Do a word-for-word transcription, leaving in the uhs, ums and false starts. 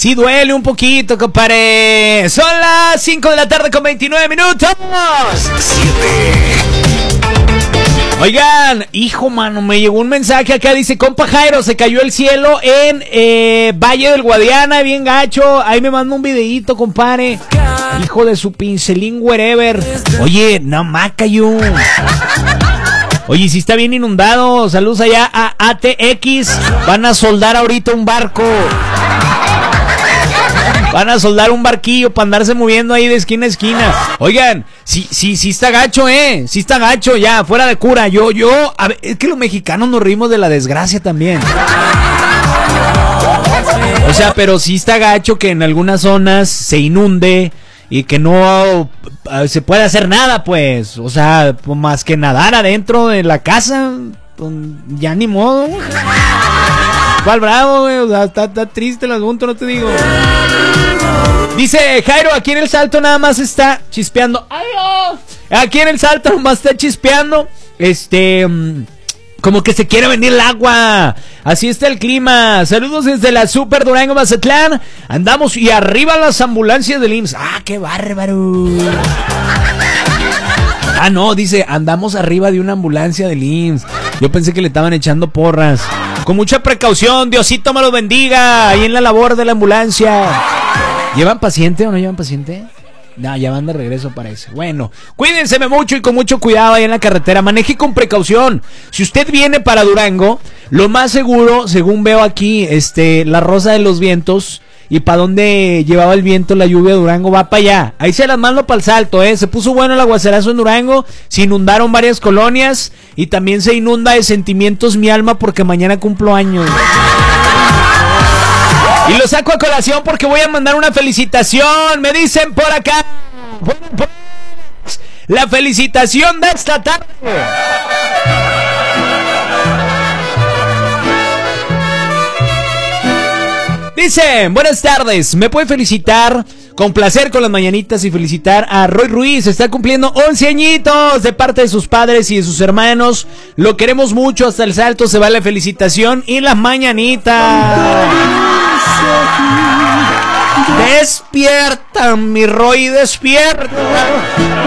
Sí duele un poquito, compadre. Son las cinco de la tarde con veintinueve minutos. siete. Oigan, hijo, mano, me llegó un mensaje acá, dice, compa Jairo, se cayó el cielo en eh, Valle del Guadiana, bien gacho. Ahí me manda un videíto, compadre. Hijo de su pincelín wherever. Oye, nada más cayó. Oye, si está bien inundado. Saludos allá a A T X. Van a soldar ahorita un barco. Van a soldar un barquillo para andarse moviendo ahí de esquina a esquina. Oigan, sí, sí, sí está gacho, eh. Sí está gacho, ya, fuera de cura. Yo, yo, a ver, es que los mexicanos nos reímos de la desgracia también. O sea, pero sí está gacho que en algunas zonas se inunde y que no uh, se puede hacer nada, pues. O sea, más que nadar adentro de la casa, pues, ya ni modo. ¿Cuál bravo, güey? O sea, está, está triste el asunto, no te digo. Dice Jairo, aquí en el Salto nada más está chispeando. ¡Ay, no! Aquí en el Salto nada más está chispeando. Este... Como que se quiere venir el agua. Así está el clima. Saludos desde la Super Durango, Mazatlán. Andamos y arriba las ambulancias del I M S S. ¡Ah, qué bárbaro! Ah, no, dice, andamos arriba de una ambulancia del I M S S. Yo pensé que le estaban echando porras. Con mucha precaución, Diosito me los bendiga. Ahí en la labor de la ambulancia. ¿Llevan paciente o no llevan paciente? No, ya van de regreso, parece. Bueno, cuídense mucho y con mucho cuidado ahí en la carretera. Maneje con precaución. Si usted viene para Durango, lo más seguro, según veo aquí, este, la Rosa de los Vientos, y para dónde llevaba el viento la lluvia de Durango, va para allá. Ahí se las mando para el Salto, eh. Se puso bueno el aguacerazo en Durango. Se inundaron varias colonias. Y también se inunda de sentimientos mi alma porque mañana cumplo años. Y lo saco a colación porque voy a mandar una felicitación. Me dicen por acá. La felicitación de esta tarde. Dicen, buenas tardes, me puede felicitar, con placer con las mañanitas y felicitar a Roy Ruiz, está cumpliendo once añitos de parte de sus padres y de sus hermanos, lo queremos mucho, hasta el Salto se va la felicitación y las mañanitas. Despierta, mi Roy, despierta.